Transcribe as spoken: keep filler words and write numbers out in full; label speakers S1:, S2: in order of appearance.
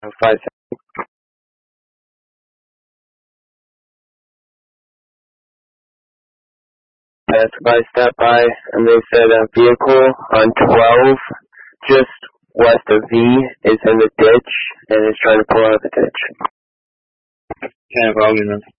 S1: five. That's why I stopped by, and they said a vehicle on twelve, just west of V, is in the ditch, and is trying to pull out of the ditch.
S2: Can't involve me then.